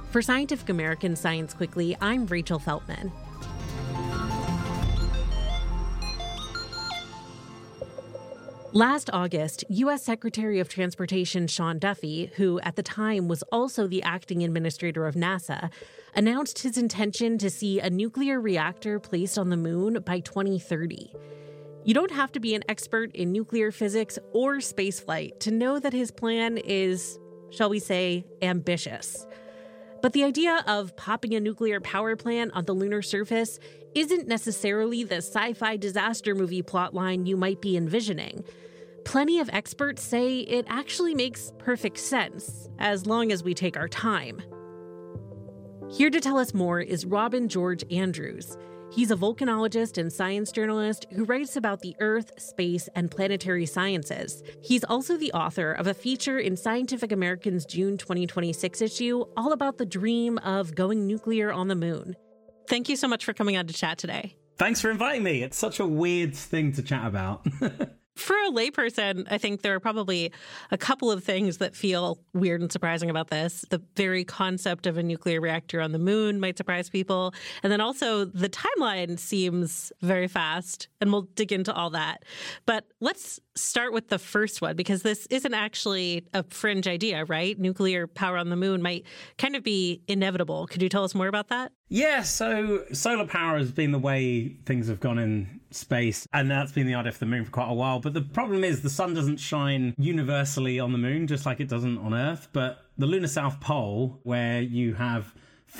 For Scientific American Science Quickly, I'm Rachel Feltman. Last August, U.S. Secretary of Transportation Sean Duffy, who at the time was also the acting administrator of NASA, announced his intention to see a nuclear reactor placed on the moon by 2030. You don't have to be an expert in nuclear physics or spaceflight to know that his plan is, shall we say, ambitious. But the idea of popping a nuclear power plant on the lunar surface isn't necessarily the sci-fi disaster movie plotline you might be envisioning. Plenty of experts say it actually makes perfect sense, as long as we take our time. Here to tell us more is Robin George Andrews. He's a volcanologist and science journalist who writes about the Earth, space, and planetary sciences. He's also the author of a feature in Scientific American's June 2026 issue all about the dream of going nuclear on the moon. Thank you so much for coming on to chat today. Thanks for inviting me. It's such a weird thing to chat about. For a layperson, I think there are probably a couple of things that feel weird and surprising about this. The very concept of a nuclear reactor on the moon might surprise people. And then also the timeline seems very fast, and we'll dig into all that. But let's start with the first one, because this isn't actually a fringe idea, right? Nuclear power on the moon might kind of be inevitable. Could you tell us more about that? Yeah, so solar power has been the way things have gone in space, and that's been the idea for the moon for quite a while. But the problem is the sun doesn't shine universally on the moon, just like it doesn't on Earth. But the lunar South Pole, where you have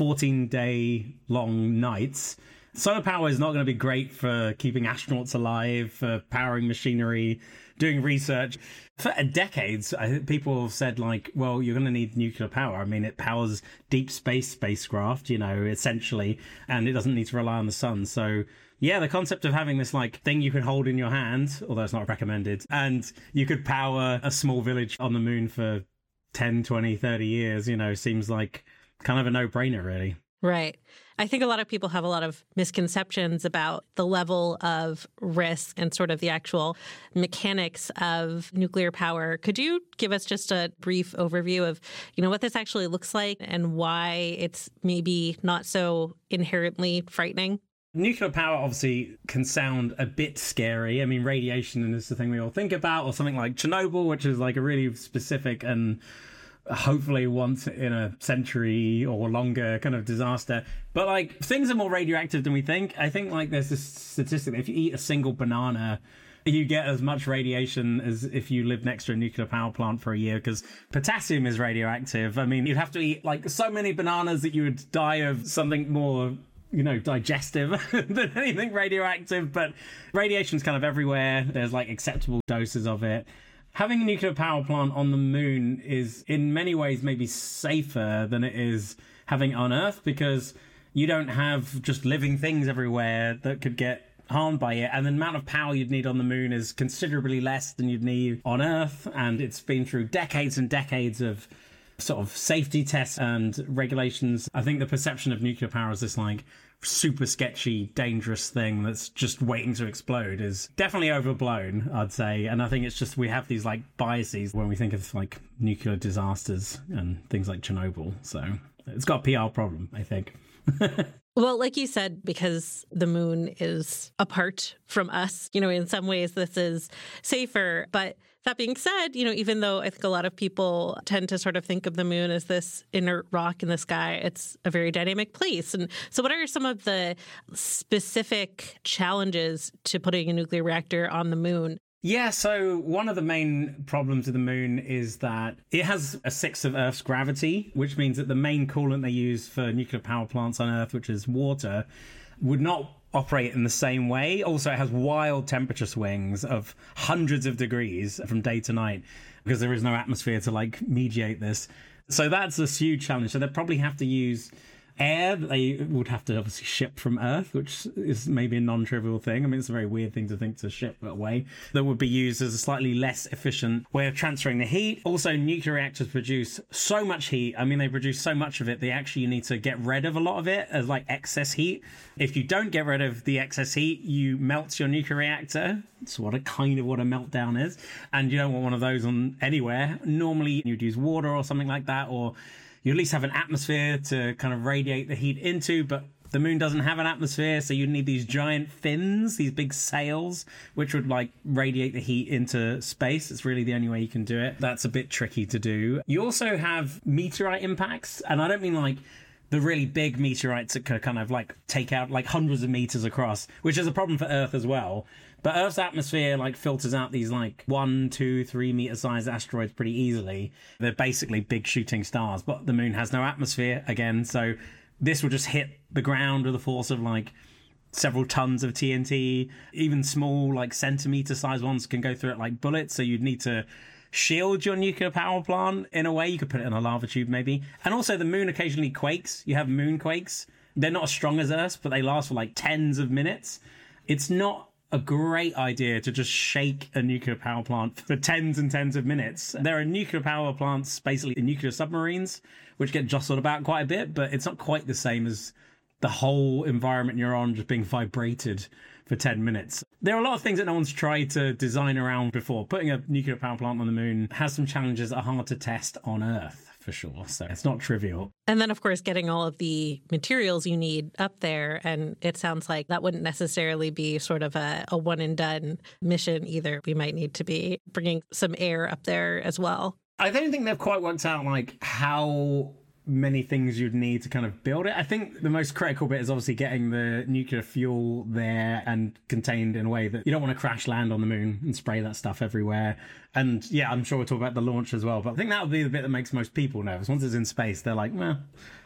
14-day long nights, solar power is not going to be great for keeping astronauts alive, for powering machinery, doing research. For decades, I think people have said, like, well, you're going to need nuclear power. I mean, it powers deep space spacecraft, essentially, and it doesn't need to rely on the sun. So, yeah, the concept of having this, like, thing you can hold in your hand, although it's not recommended, and you could power a small village on the moon for 10, 20, 30 years, seems like kind of a no-brainer, really. Right. I think a lot of people have a lot of misconceptions about the level of risk and sort of the actual mechanics of nuclear power. Could you give us just a brief overview of, what this actually looks like and why it's maybe not so inherently frightening? Nuclear power obviously can sound a bit scary. I mean, radiation is the thing we all think about, or something like Chernobyl, which is like a really specific and hopefully once in a century or longer kind of disaster. But like, things are more radioactive than we think. I think like there's this statistic that if you eat a single banana, you get as much radiation as if you live next to a nuclear power plant for a year, because potassium is radioactive. I mean, you'd have to eat like so many bananas that you would die of something more digestive than anything radioactive. But radiation's kind of everywhere. There's like acceptable doses of it. Having a nuclear power plant on the moon is in many ways maybe safer than it is having it on Earth, because you don't have just living things everywhere that could get harmed by it. And the amount of power you'd need on the moon is considerably less than you'd need on Earth. And it's been through decades and decades of sort of safety tests and regulations. I think the perception of nuclear power as this like super sketchy, dangerous thing that's just waiting to explode is definitely overblown, I'd say. And I think it's just we have these like biases when we think of like nuclear disasters and things like Chernobyl. So it's got a PR problem, I think. Well, like you said, because the moon is apart from us, in some ways this is safer. But that being said, even though I think a lot of people tend to sort of think of the moon as this inert rock in the sky, it's a very dynamic place. And so what are some of the specific challenges to putting a nuclear reactor on the moon? Yeah, so one of the main problems with the moon is that it has a sixth of Earth's gravity, which means that the main coolant they use for nuclear power plants on Earth, which is water, would not operate in the same way. Also, it has wild temperature swings of hundreds of degrees from day to night because there is no atmosphere to like mediate this. So that's a huge challenge. So they'd probably have to use air that they would have to obviously ship from Earth, which is maybe a non-trivial thing. I mean, it's a very weird thing to think to ship away. That would be used as a slightly less efficient way of transferring the heat. Also, nuclear reactors produce so much heat. I mean, they produce so much of it, they actually need to get rid of a lot of it as like excess heat. If you don't get rid of the excess heat, you melt your nuclear reactor. It's what a meltdown is. And you don't want one of those on anywhere. Normally, you'd use water or something like that, or you at least have an atmosphere to kind of radiate the heat into, but the moon doesn't have an atmosphere, so you need these giant fins, these big sails, which would like radiate the heat into space. It's really the only way you can do it. That's a bit tricky to do. You also have meteorite impacts, and I don't mean like the really big meteorites that could kind of like take out like hundreds of meters across, which is a problem for Earth as well. But Earth's atmosphere like filters out these like 1, 2, 3 meter sized asteroids pretty easily. They're basically big shooting stars, but the moon has no atmosphere again, so this will just hit the ground with a force of like several tons of TNT. Even small like centimeter sized ones can go through it like bullets, so you'd need to shield your nuclear power plant in a way. You could put it in a lava tube maybe. And also the moon occasionally quakes. You have moonquakes. They're not as strong as Earth, but they last for like tens of minutes. It's not a great idea to just shake a nuclear power plant for tens and tens of minutes. There are nuclear power plants, basically nuclear submarines, which get jostled about quite a bit, but it's not quite the same as the whole environment you're on just being vibrated for 10 minutes. There are a lot of things that no one's tried to design around before. Putting a nuclear power plant on the moon has some challenges that are hard to test on Earth, for sure. So it's not trivial. And then, of course, getting all of the materials you need up there. And it sounds like that wouldn't necessarily be sort of a one and done mission either. We might need to be bringing some air up there as well. I don't think they've quite worked out like how many things you'd need to kind of build it. I think the most critical bit is obviously getting the nuclear fuel there and contained in a way that you don't want to crash land on the moon and spray that stuff everywhere. And yeah, I'm sure we'll talk about the launch as well, but I think that would be the bit that makes most people nervous. Once it's in space, they're like, well,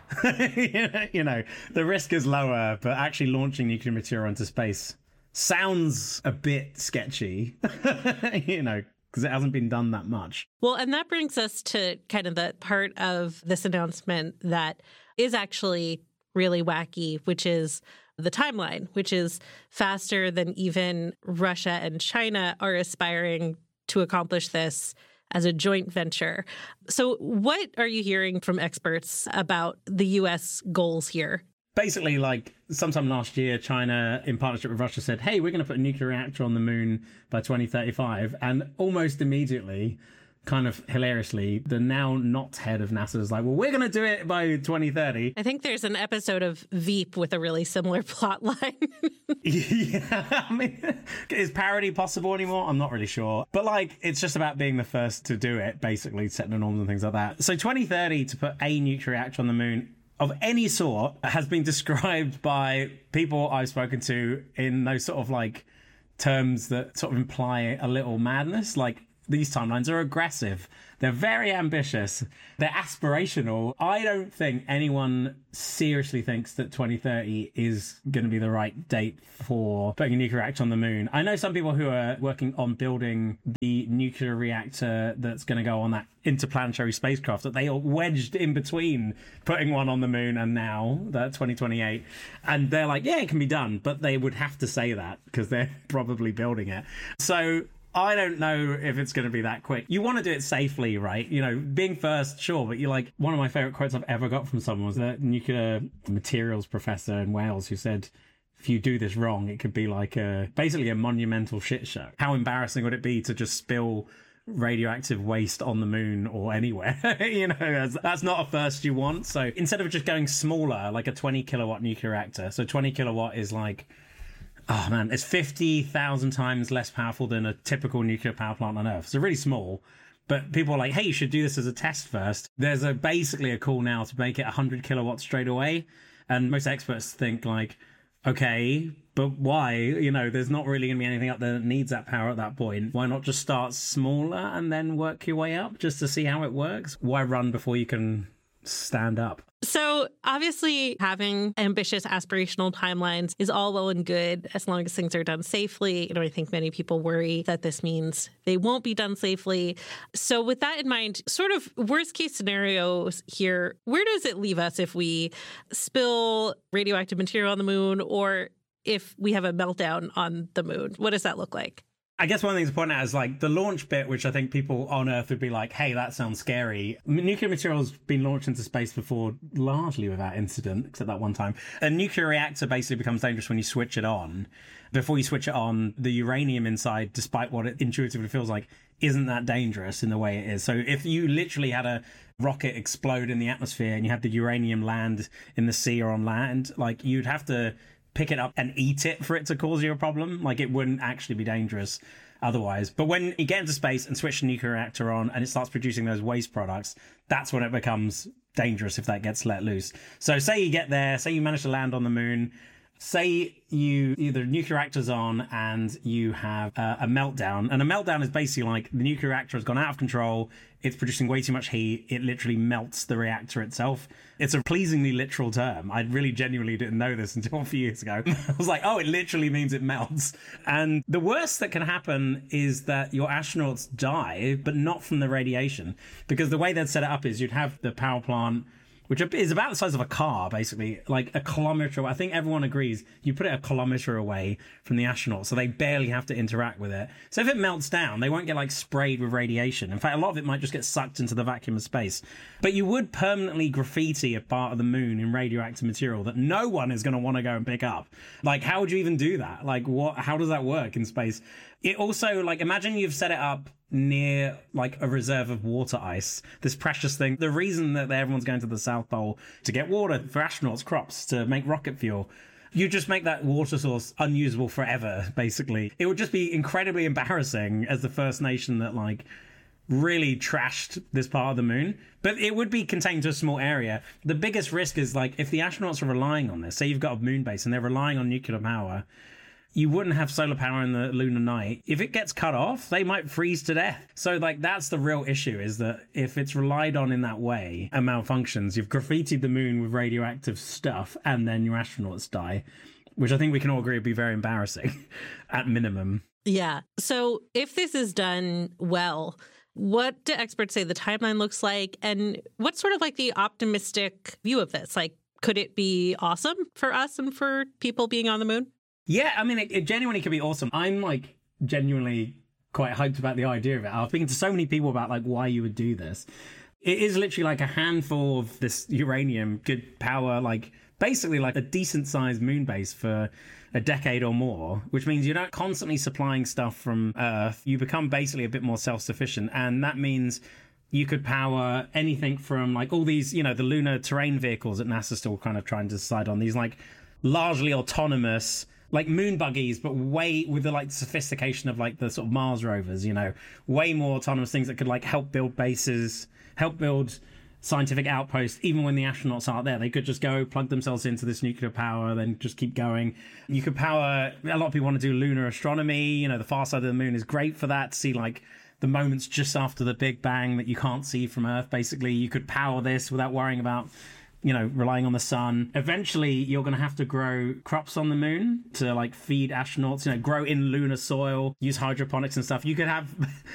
you know, the risk is lower, but actually launching nuclear material into space sounds a bit sketchy, you know, because it hasn't been done that much. Well, and that brings us to kind of the part of this announcement that is actually really wacky, which is the timeline, which is faster than even Russia and China are aspiring to accomplish this as a joint venture. So what are you hearing from experts about the U.S. goals here? Basically, like sometime last year, China, in partnership with Russia, said, hey, we're going to put a nuclear reactor on the moon by 2035. And almost immediately, kind of hilariously, the now not head of NASA is like, well, we're going to do it by 2030. I think there's an episode of Veep with a really similar plot line. Yeah, I mean, is parody possible anymore? I'm not really sure. But like, it's just about being the first to do it, basically, setting the norms and things like that. So 2030 to put a nuclear reactor on the moon of any sort has been described by people I've spoken to in those sort of like terms that sort of imply a little madness. Like, these timelines are aggressive. They're very ambitious. They're aspirational. I don't think anyone seriously thinks that 2030 is going to be the right date for putting a nuclear reactor on the moon. I know some people who are working on building the nuclear reactor that's going to go on that interplanetary spacecraft that they are wedged in between putting one on the moon and now that 2028. And they're like, yeah, it can be done. But they would have to say that because they're probably building it. So I don't know if it's going to be that quick. You want to do it safely, right? You know, being first, sure, but you're like, one of my favorite quotes I've ever got from someone was a nuclear materials professor in Wales who said, if you do this wrong, it could be like basically a monumental shit show. How embarrassing would it be to just spill radioactive waste on the moon or anywhere? You know, that's not a first you want. So instead of just going smaller, like a 20 kilowatt nuclear reactor, so 20 kilowatt is like, oh man, it's 50,000 times less powerful than a typical nuclear power plant on Earth. So really small. But people are like, hey, you should do this as a test first. There's basically a call now to make it 100 kilowatts straight away. And most experts think like, okay, but why? You know, there's not really going to be anything up there that needs that power at that point. Why not just start smaller and then work your way up just to see how it works? Why run before you can stand up? So obviously having ambitious aspirational timelines is all well and good as long as things are done safely. You know, I think many people worry that this means they won't be done safely. So with that in mind, sort of worst case scenarios here, where does it leave us if we spill radioactive material on the moon or if we have a meltdown on the moon? What does that look like? I guess one thing to point out is like the launch bit, which I think people on Earth would be like, hey, that sounds scary. Nuclear material has been launched into space before, largely without incident, except that one time. A nuclear reactor basically becomes dangerous when you switch it on. Before you switch it on, the uranium inside, despite what it intuitively feels like, isn't that dangerous in the way it is. So if you literally had a rocket explode in the atmosphere and you had the uranium land in the sea or on land, like you'd have to pick it up and eat it for it to cause you a problem. Like it wouldn't actually be dangerous otherwise. But when you get into space and switch the nuclear reactor on and it starts producing those waste products, that's when it becomes dangerous if that gets let loose. So say you get there, say you manage to land on the moon, say you either nuclear reactor's on and you have a meltdown. And a meltdown is basically like the nuclear reactor has gone out of control. It's producing way too much heat. It literally melts the reactor itself. It's a pleasingly literal term. I really genuinely didn't know this until a few years ago. I was like, oh, it literally means it melts. And the worst that can happen is that your astronauts die, but not from the radiation. Because the way they'd set it up is you'd have the power plant, which is about the size of a car, basically, like a kilometre away. I think everyone agrees you put it a kilometre away from the astronaut, so they barely have to interact with it. So if it melts down, they won't get like sprayed with radiation. In fact, a lot of it might just get sucked into the vacuum of space. But you would permanently graffiti a part of the moon in radioactive material that no one is going to want to go and pick up. Like, how would you even do that? Like, what? How does that work in space? It also, like, imagine you've set it up near like a reserve of water ice, this precious thing. The reason that everyone's going to the South Pole to get water for astronauts, crops, to make rocket fuel, you just make that water source unusable forever, basically. It would just be incredibly embarrassing as the first nation that like really trashed this part of the moon. But it would be contained to a small area. The biggest risk is like if the astronauts are relying on this, say you've got a moon base and they're relying on nuclear power, you wouldn't have solar power in the lunar night. If it gets cut off, they might freeze to death. So, like, that's the real issue, is that if it's relied on in that way and malfunctions, you've graffitied the moon with radioactive stuff and then your astronauts die, which I think we can all agree would be very embarrassing at minimum. Yeah. So if this is done well, what do experts say the timeline looks like? And what's sort of like the optimistic view of this? Like, could it be awesome for us and for people being on the moon? Yeah, I mean, it genuinely could be awesome. I'm, like, genuinely quite hyped about the idea of it. I was speaking to so many people about, like, why you would do this. It is literally, like, a handful of this uranium could power, like, basically, like, a decent-sized moon base for a decade or more, which means you're not constantly supplying stuff from Earth. You become basically a bit more self-sufficient, and that means you could power anything from, like, all these, you know, the lunar terrain vehicles that NASA's still kind of trying to decide on. These, like, largely autonomous, like moon buggies, but way with the like sophistication of like the sort of Mars rovers, you know, way more autonomous things that could like help build bases, help build scientific outposts. Even when the astronauts aren't there, they could just go plug themselves into this nuclear power, then just keep going. You could power, a lot of people want to do lunar astronomy, you know, the far side of the moon is great for that, to see like the moments just after the Big Bang that you can't see from Earth. Basically, you could power this without worrying about, you know, relying on the sun. Eventually, you're going to have to grow crops on the moon to, like, feed astronauts, you know, grow in lunar soil, use hydroponics and stuff. You could have